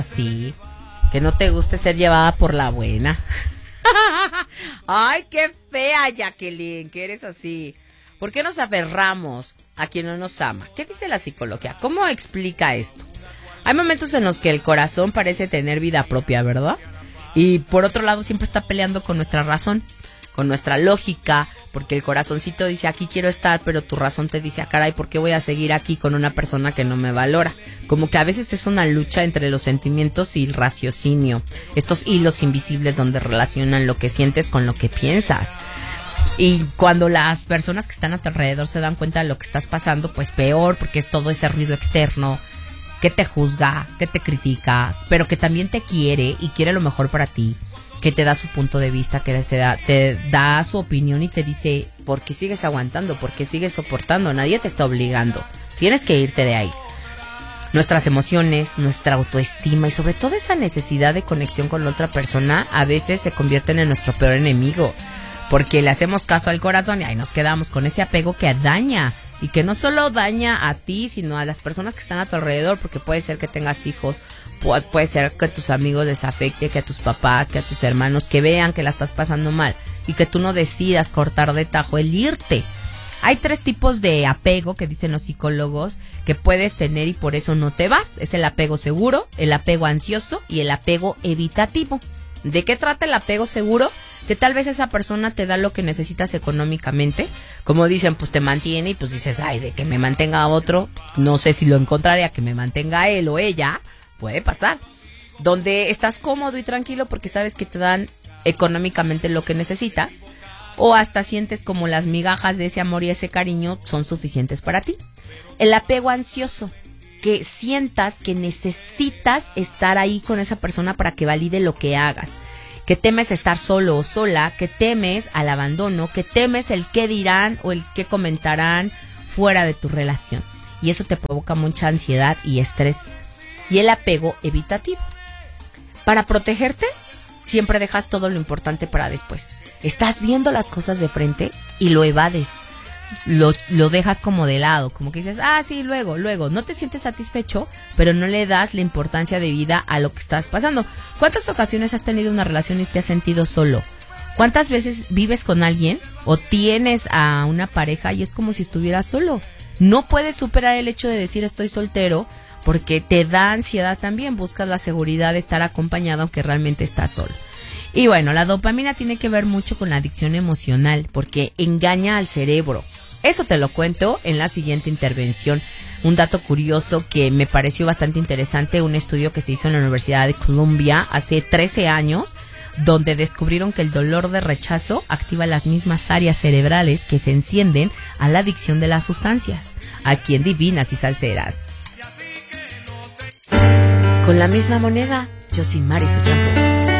así, que no te guste ser llevada por la buena. Ay, qué fea, Jacqueline, que eres así. ¿Por qué nos aferramos a quien no nos ama? ¿Qué dice la psicología? ¿Cómo explica esto? Hay momentos en los que el corazón parece tener vida propia, ¿verdad? Y por otro lado siempre está peleando con nuestra razón, con nuestra lógica, porque el corazoncito dice aquí quiero estar, pero tu razón te dice, caray, ¿por qué voy a seguir aquí con una persona que no me valora? Como que a veces es una lucha entre los sentimientos y el raciocinio, estos hilos invisibles donde relacionan lo que sientes con lo que piensas. Y cuando las personas que están a tu alrededor se dan cuenta de lo que estás pasando, pues peor, porque es todo ese ruido externo que te juzga, que te critica, pero que también te quiere y quiere lo mejor para ti, que te da su punto de vista, que te da su opinión y te dice, ¿por qué sigues aguantando? ¿Por qué sigues soportando? Nadie te está obligando. Tienes que irte de ahí. Nuestras emociones, nuestra autoestima y sobre todo esa necesidad de conexión con la otra persona a veces se convierten en nuestro peor enemigo, porque le hacemos caso al corazón y ahí nos quedamos con ese apego que daña. Y que no solo daña a ti, sino a las personas que están a tu alrededor, porque puede ser que tengas hijos, puede ser que a tus amigos les afecte, que a tus papás, que a tus hermanos, que vean que la estás pasando mal y que tú no decidas cortar de tajo el irte. Hay 3 tipos de apego que dicen los psicólogos que puedes tener y por eso no te vas. Es el apego seguro, el apego ansioso y el apego evitativo. ¿De qué trata el apego seguro? Que tal vez esa persona te da lo que necesitas económicamente, como dicen, pues te mantiene y pues dices, ay, de que me mantenga otro, no sé si lo encontraría, que me mantenga él o ella, puede pasar. Donde estás cómodo y tranquilo porque sabes que te dan económicamente lo que necesitas, o hasta sientes como las migajas de ese amor y ese cariño son suficientes para ti. El apego ansioso, que sientas que necesitas estar ahí con esa persona para que valide lo que hagas, que temes estar solo o sola, que temes al abandono, que temes el qué dirán o el qué comentarán fuera de tu relación. Y eso te provoca mucha ansiedad y estrés. Y el apego evitativo. Para protegerte, siempre dejas todo lo importante para después. Estás viendo las cosas de frente y lo evades. Lo dejas como de lado, como que dices, sí, luego, no te sientes satisfecho, pero no le das la importancia de vida a lo que estás pasando. ¿Cuántas ocasiones has tenido una relación y te has sentido solo? ¿Cuántas veces vives con alguien o tienes a una pareja y es como si estuvieras solo? No puedes superar el hecho de decir estoy soltero porque te da ansiedad también, buscas la seguridad de estar acompañado aunque realmente estás solo. Y bueno, la dopamina tiene que ver mucho con la adicción emocional porque engaña al cerebro. Eso te lo cuento en la siguiente intervención. Un dato curioso que me pareció bastante interesante, un estudio que se hizo en la Universidad de Columbia hace 13 años, donde descubrieron que el dolor de rechazo activa las mismas áreas cerebrales que se encienden a la adicción de las sustancias. Aquí en Divinas y Salseras. Con la misma moneda, yo soy Mari Su Champú.